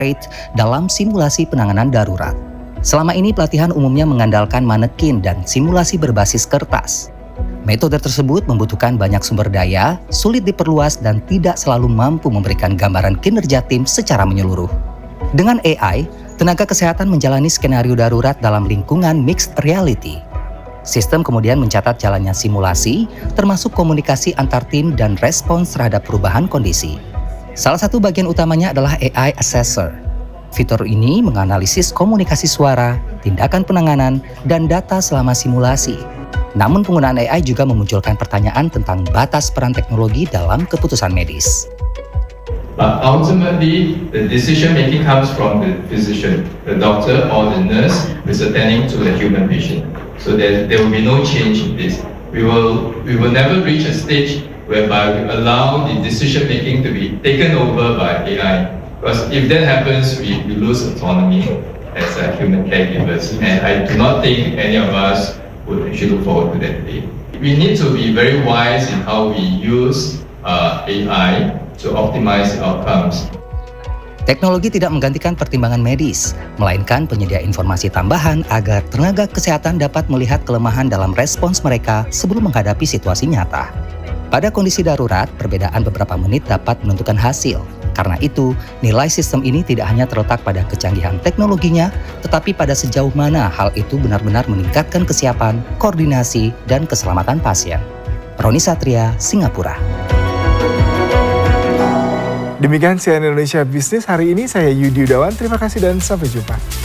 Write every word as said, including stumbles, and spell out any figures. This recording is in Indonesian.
rate dalam simulasi penanganan darurat. Selama ini pelatihan umumnya mengandalkan manekin dan simulasi berbasis kertas. Metode tersebut membutuhkan banyak sumber daya, sulit diperluas dan tidak selalu mampu memberikan gambaran kinerja tim secara menyeluruh. Dengan A I, tenaga kesehatan menjalani skenario darurat dalam lingkungan mixed reality. Sistem kemudian mencatat jalannya simulasi, termasuk komunikasi antar tim dan respons terhadap perubahan kondisi. Salah satu bagian utamanya adalah A I Assessor. Fitur ini menganalisis komunikasi suara, tindakan penanganan, dan data selama simulasi. Namun penggunaan A I juga memunculkan pertanyaan tentang batas peran teknologi dalam keputusan medis. But ultimately, the decision making comes from the physician, the doctor or the nurse who is attending to the human patient. So there, there will be no change in this. We will, we will never reach a stage whereby we allow the decision making to be taken over by A I. Because if that happens, we, we lose autonomy as uh, human caregivers. And I do not think any of us would actually look forward to that day. We need to be very wise in how we use uh, A I to optimize outcomes. Teknologi tidak menggantikan pertimbangan medis, melainkan penyedia informasi tambahan agar tenaga kesehatan dapat melihat kelemahan dalam respons mereka sebelum menghadapi situasi nyata. Pada kondisi darurat, perbedaan beberapa menit dapat menentukan hasil. Karena itu, nilai sistem ini tidak hanya terletak pada kecanggihan teknologinya, tetapi pada sejauh mana hal itu benar-benar meningkatkan kesiapan, koordinasi, dan keselamatan pasien. Roni Satria, Singapura. Demikian C N N Indonesia Business hari ini, saya Yudi Yudawan, terima kasih dan sampai jumpa.